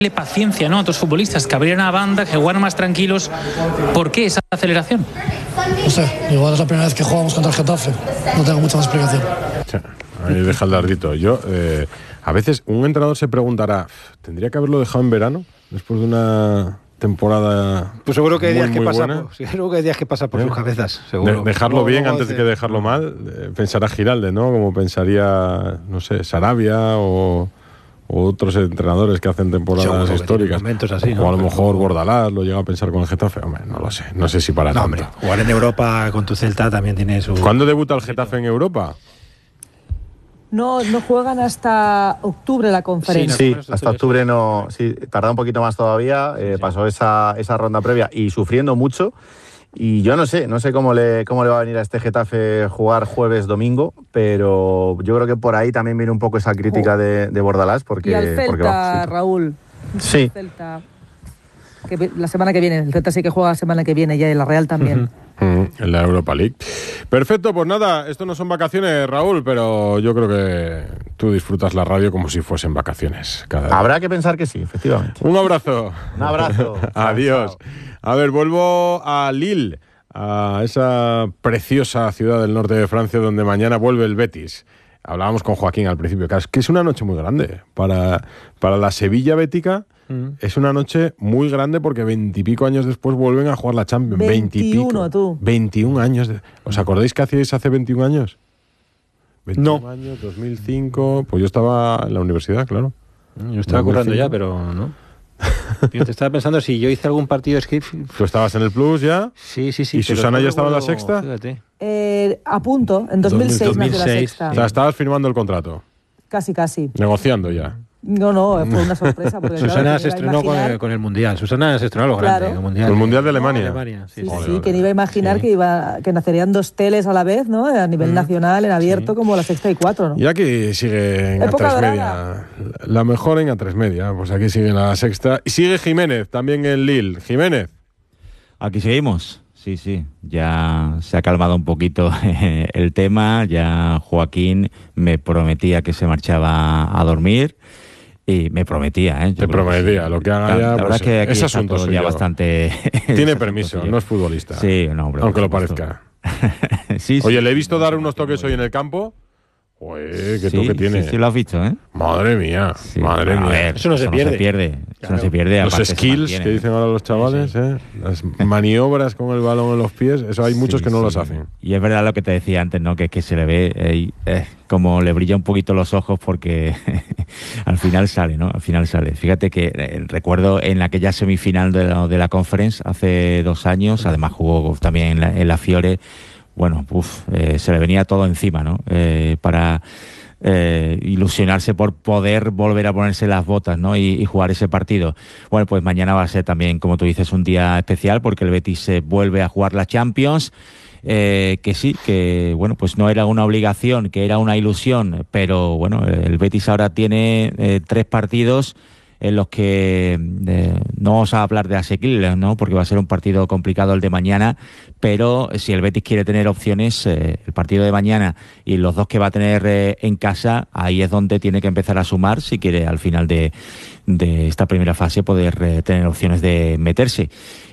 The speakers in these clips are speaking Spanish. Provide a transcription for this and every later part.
paciencia, ¿no?, a otros futbolistas, que abrieran a banda, que jugaran más tranquilos. ¿Por qué esa aceleración? No sé, igual es la primera vez que jugamos contra el Getafe. No tengo mucha más explicación. Ahí deja el dardito. A veces un entrenador se preguntará, ¿tendría que haberlo dejado en verano? Después de una temporada. Pues seguro que hay días que pasa por sus cabezas. Seguro. Dejarlo bien antes de que dejarlo mal. Pensará Giralde, ¿no? Como pensaría, no sé, Sarabia o otros entrenadores que hacen temporadas históricas. Así, ¿no? O a lo mejor Bordalás lo llega a pensar con el Getafe. Hombre, no lo sé. No sé si para tanto. Hombre, jugar en Europa con tu Celta también tiene su... ¿Cuándo debuta el Getafe en Europa? No juegan hasta octubre la conferencia. Sí, hasta octubre no. Sí, tarda un poquito más todavía. Pasó esa ronda previa y sufriendo mucho. Y yo no sé cómo le va a venir a este Getafe jugar jueves, domingo, pero yo creo que por ahí también viene un poco esa crítica de Bordalás. Y al Celta, Raúl. Sí. El Celta, la semana que viene. El Celta sí que juega la semana que viene ya, y la Real también. En la Europa League. Perfecto, pues nada, esto no son vacaciones, Raúl, pero yo creo que tú disfrutas la radio como si fuesen vacaciones cada día. Habrá que pensar que sí, efectivamente. Un abrazo. Un abrazo. Adiós. Chao. A ver, vuelvo a Lille, a esa preciosa ciudad del norte de Francia donde mañana vuelve el Betis. Hablábamos con Joaquín al principio, que es una noche muy grande para la Sevilla bética. Es una noche muy grande porque 20 y pico años después vuelven a jugar la Champions. 21, tú. 21 años. ¿Os acordáis qué hacíais hace 21 años? 21 No. años, 2005. Pues yo estaba en la universidad, claro. Yo estaba currando ya, pero no. Yo te estaba pensando si yo hice algún partido de skip. ¿Tú estabas en el Plus ya? Sí. ¿Y Susana ya estaba en la Sexta? Fíjate. A punto, en 2006 nació la Sexta. O sea, estabas firmando el contrato. Casi. Negociando ya. No, fue una sorpresa. Porque, Susana se estrenó con el Mundial. Susana se estrenó lo grande. Claro. El Mundial de Alemania. Sí, que ni iba a imaginar que nacerían dos teles a la vez, ¿no? A nivel nacional, en abierto, como la Sexta y 4, ¿no? Y aquí sigue en A3 Media. La mejor en A3 Media. Pues aquí sigue la Sexta. Y sigue Jiménez, también en Lille. Jiménez. Aquí seguimos. Sí. Ya se ha calmado un poquito el tema. Ya Joaquín me prometía que se marchaba a dormir. Y me prometía, Te prometía, lo que haga ya. La verdad es que aquí es está asunto todo suyo. ya bastante. Tiene permiso, no es futbolista. Sí, no, hombre. Aunque lo parezca. Sí. Oye, le he visto dar unos toques hoy en el campo. Joder, qué toque tiene. Sí, lo has visto, ¿eh? Madre mía, madre mía. Ver, eso no se pierde. Eso no se pierde. Los skills que dicen ahora los chavales, las maniobras con el balón en los pies, eso hay muchos que no las hacen. Y es verdad lo que te decía antes, ¿no? Que se le ve como le brilla un poquito los ojos porque al final sale, ¿no? Al final sale. Fíjate que recuerdo en aquella semifinal de la Conference hace 2 años, además jugó también en la Fiore. Bueno, se le venía todo encima, ¿no? Para ilusionarse por poder volver a ponerse las botas, ¿no? Y jugar ese partido. Bueno, pues mañana va a ser también, como tú dices, un día especial porque el Betis vuelve a jugar la Champions. Que sí, que bueno, pues no era una obligación, que era una ilusión, pero bueno, el Betis ahora tiene 3 partidos en los que no vamos a hablar de asequibles, ¿no? Porque va a ser un partido complicado el de mañana, pero si el Betis quiere tener opciones, el partido de mañana y los 2 que va a tener en casa, ahí es donde tiene que empezar a sumar si quiere al final de esta primera fase poder tener opciones de meterse.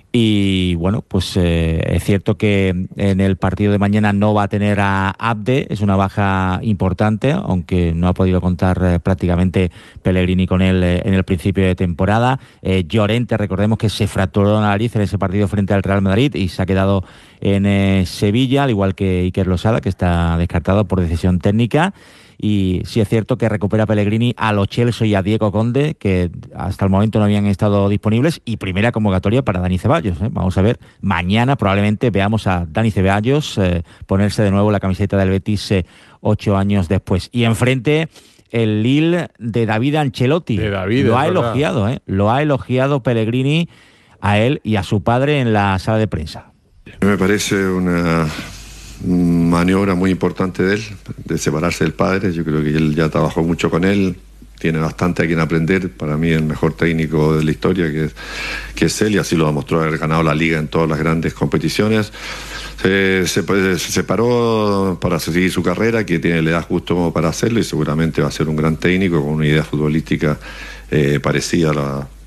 Y bueno, pues es cierto que en el partido de mañana no va a tener a Abde, es una baja importante, aunque no ha podido contar prácticamente Pellegrini con él en el principio de temporada. Llorente, recordemos que se fracturó la nariz en ese partido frente al Real Madrid y se ha quedado en Sevilla, al igual que Iker Losada, que está descartado por decisión técnica. Y sí es cierto que recupera Pellegrini a Lo Celso y a Diego Conde, que hasta el momento no habían estado disponibles, y primera convocatoria para Dani Ceballos. Vamos a ver, mañana probablemente veamos a Dani Ceballos ponerse de nuevo la camiseta del Betis 8 años después. Y enfrente el Lille de David Ancelotti. Lo ha elogiado, lo ha elogiado Pellegrini a él y a su padre en la sala de prensa. Me parece una maniobra muy importante de él, de separarse del padre. Yo creo que él ya trabajó mucho con él, tiene bastante a quien aprender. Para mí el mejor técnico de la historia que es él, y así lo demostró haber ganado la Liga en todas las grandes competiciones. Se separó para seguir su carrera, que tiene la edad justo para hacerlo, y seguramente va a ser un gran técnico con una idea futbolística parecida a la